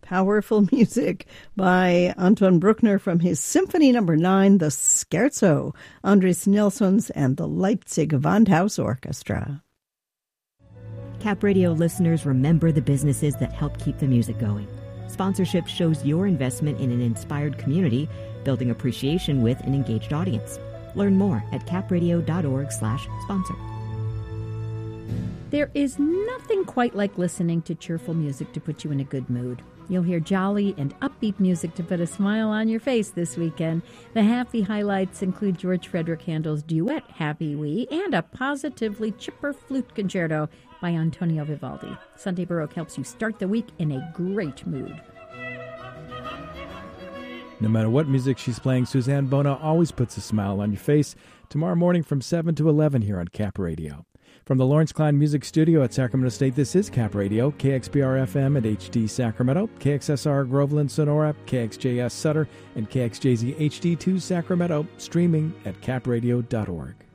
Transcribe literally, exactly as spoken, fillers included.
Powerful music by Anton Bruckner from his Symphony Number nine, the Scherzo, Andres Nelsons and the Leipzig Gewandhaus Orchestra. Cap Radio listeners, remember the businesses that help keep the music going. Sponsorship shows your investment in an inspired community, building appreciation with an engaged audience. Learn more at capradio.org slash sponsor. There is nothing quite like listening to cheerful music to put you in a good mood. You'll hear jolly and upbeat music to put a smile on your face this weekend. The happy highlights include George Frederick Handel's duet, Happy Wee, and a positively chipper flute concerto by Antonio Vivaldi. Sunday Baroque helps you start the week in a great mood. No matter what music she's playing, Suzanne Bona always puts a smile on your face. Tomorrow morning from seven to eleven here on Cap Radio. From the Lawrence Klein Music Studio at Sacramento State, this is Cap Radio, K X B R F M at H D Sacramento, K X S R Groveland Sonora, K X J S Sutter, and K X J Z H D two Sacramento, streaming at cap radio dot org.